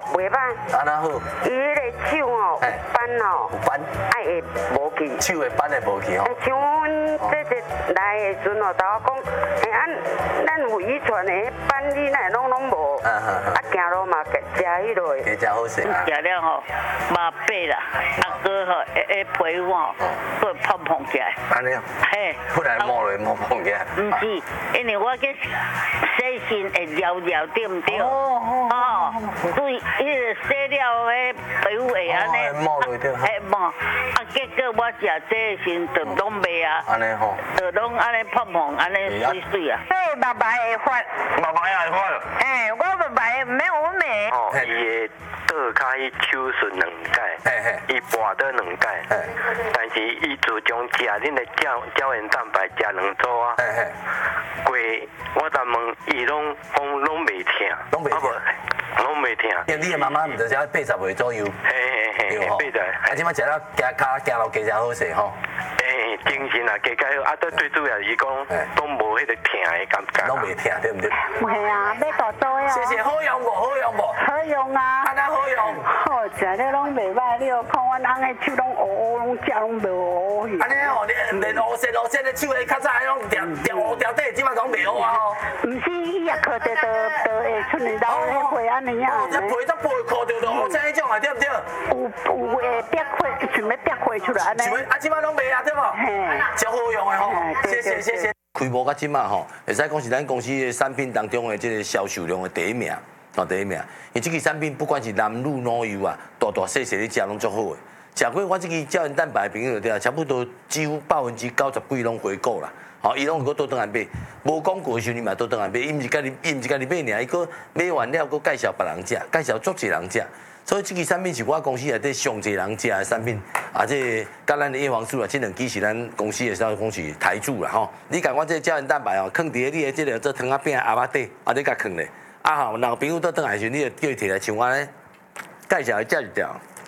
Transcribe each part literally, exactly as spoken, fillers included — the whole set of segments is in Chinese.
袂歹。 安那好？ 伊迄个手吼，斑吼， 斑， 爱会无去。 手的斑会无去吼。 像阮这这来的时阵哦，头讲，哎，俺咱有遗传的斑，你哪拢拢无？啊行路嘛，食迄落。 加食好势。 食了吼，麻痹啦，啊哥吼，诶诶皮肤吼，会胖胖起来。 安尼啊？ 嘿。 不然摸落摸碰起来。 唔是，因为我去洗身会撩撩，对唔对？ 哦哦。所以迄个洗了迄皮肤会安尼。 摸落对。 嘿摸，啊结果我食这身就拢袂啊。 安尼吼。 就拢安尼胖胖，安尼水水啊。 嘿，白白会发。 白白也会发。 嘿，我白白没有美。 哦，伊的倒脚伊手术两届，伊跋倒两届，但是伊自从食恁的胶胶原蛋白食两组啊，过我才问伊拢讲拢袂疼， 拢袂疼， 拢袂疼。 因为你的妈妈毋是才八十岁左右， 嘿嘿嘿，八十。 啊，即摆食了行骹行路加食好势吼。 诶，精神啊，加加好，啊，都最主要是讲都无迄个疼的感觉。 拢袂疼，对毋对？ 系啊，要大做呀。 谢谢，好用无？好用无？ 好用啊。 安那好用？ 好食了拢袂歹，你有看阮翁的手拢乌乌，拢食拢无乌去。 安尼吼，你连乌色乌色的手的较早迄种条条乌条底，即摆拢袂好啊吼。 毋是，伊也靠着都都会出来到迄皮安尼啊。 哦，这皮都皮靠着就乌色迄种啊，对毋对？ 有有会逼血，想要逼血出来安尼。 想要啊，即摆拢袂啊，对无？嘿，真好用的吼，谢谢谢谢。开幕到即摆吼，会使讲是咱公司的产品当中的这个销售量的第一名。哦，第一名，因为这个产品不管是男女老幼啊，大大细细你食拢足好的。食过我这个胶原蛋白的朋友对啊，差不多几乎百分之九十几拢回购啦。吼，伊拢有搁倒转来买，无广告的时候你嘛倒转来买，伊毋是家己，伊毋是家己买尔，伊搁买完了搁介绍别人食，介绍足侪人食。所以这个产品是我公司内底上侪人食的产品，啊，这甲咱的叶黄素啊，这两支是咱公司的销讲是台柱啦吼。你甲我这胶原蛋白哦，放伫你的这个做汤仔饼阿巴底，啊，你甲放咧。啊好，若有朋友倒转来时，你就叫伊摕来像我咧介绍伊食一条，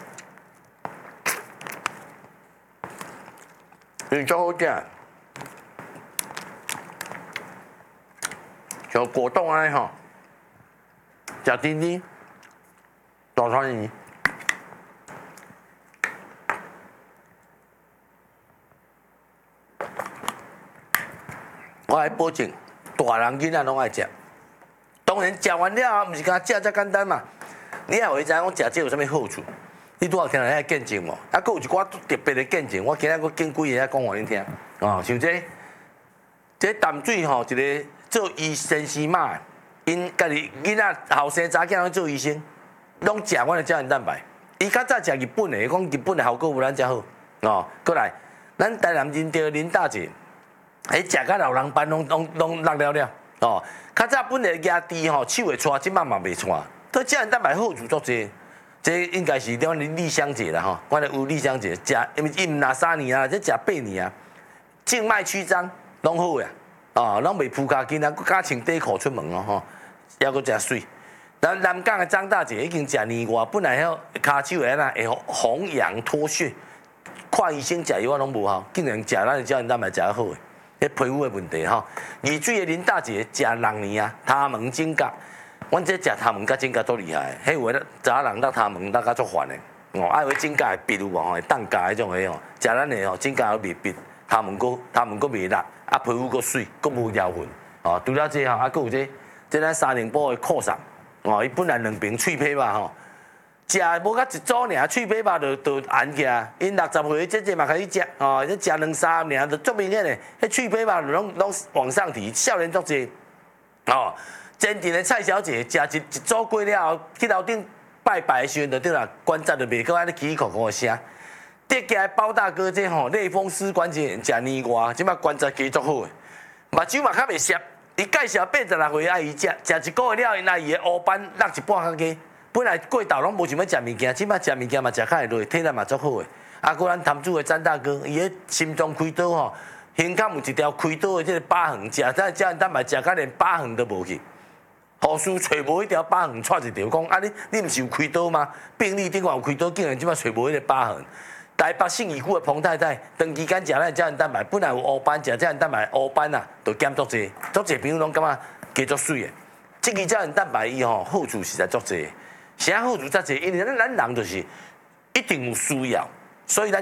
你足好食，像果冻安尼吼，食甜甜，大川鱼，我来保证，大人囡仔拢爱食。当然，食完了毋是干食遮简单嘛。你也会知影讲食这有啥物好处？你拄好听来遐见证无？啊，佫有一寡特别的见证，我今仔佫见几个遐讲互恁听。哦，像这，这淡水吼，一个做医生师妈，因家己囡仔后生查囝拢做医生，拢食阮的胶原蛋白。伊较早食日本的，讲日本的效果无咱遮好。哦，过来，咱台南认着林大姐，迄食甲老人斑拢拢拢落了了。哦，较早本来牙齿吼手会搓，即摆嘛袂搓。对胶原蛋白好处足济，这应该是咱丽香姐啦吼，我咧有丽香姐食，因为伊毋拿三年啊，这食八年啊，静脉曲张拢好呀，哦，拢袂扑骹筋啊，佮加穿底裤出门哦吼，还佫诚水。咱南港的张大姐已经食年外，本来遐骹手会安那会红痒脱屑，看医生食药啊拢无效，竟然食咱的胶原蛋白食得好诶。迄皮肤的问题吼，二水的林大姐食六年啊，他门指甲，阮这食他门甲指甲足厉害，迄有诶查人落他门落甲足烦的，哦，爱有指甲会闭有无吼，会冻甲迄种诶吼，食咱的吼指甲还未闭，他门佫他门佫未辣，啊皮肤佫水，佫无咬痕，哦，除了这吼，啊佫有这这咱三零波的扩散，哦，伊本来两瓶脆皮嘛吼。食无甲一组尔，脆皮肉就就红起来。因六十岁这这嘛开始食，哦，这食两三年就足明显的，迄脆皮肉拢拢往上提，少年足济。哦，真正的蔡小姐食一一组过了后，去楼顶拜拜的时阵就对啦，关节就袂搁安尼起起哭哭的声。跌起来包大哥这吼类风湿关节炎食年外，即摆关节肌足好的，目睭嘛较袂涩。伊介绍八十六岁爱伊食，食一个月了，因阿伊的乌斑落一半较加。本来过昼拢无想要食物件，即摆食物件嘛食较会落，体力嘛足好诶。啊，果咱潭子诶詹大哥，伊迄心脏开刀吼，胸腔有一条开刀诶，即个疤痕，食咱胶原蛋白食甲连疤痕都无去。护士找无迄条疤痕，带一条讲啊，你你毋是有开刀吗？病历顶外有开刀，竟然即摆找无迄个疤痕。台北信义区诶彭太太，长期间食咱胶原蛋白，本来有乌斑，食胶原蛋白乌斑啊，就减足济，足济朋友拢感觉加足水诶。即个胶原蛋白伊吼好处实在足济。 啥好处遮济？因为咱咱人就是一定有需要，所以咱